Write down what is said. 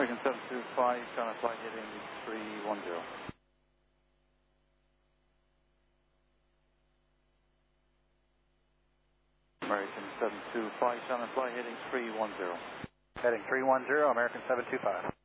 American 725, China flight heading 310. American 725, China flight heading 310. Heading 310, American 725.